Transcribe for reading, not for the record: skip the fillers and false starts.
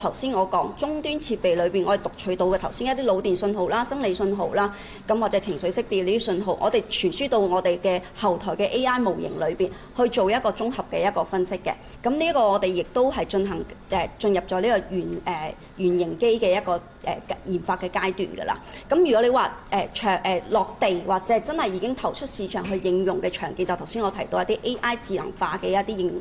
頭先我講終端設備裏邊，我哋讀取到嘅頭先一啲腦電信號啦、生理信號啦，咁或者情緒識別呢啲信號，我哋傳輸到我哋嘅後台嘅 AI 模型裏邊去做一個綜合嘅一個分析嘅。咁呢一個我哋亦都係進入咗呢個原型機嘅一個研發嘅階段㗎啦。咁如果你話落地或者真係已經投出市場去應用嘅場景，就頭先我提到一啲 AI 智能化嘅一啲應用。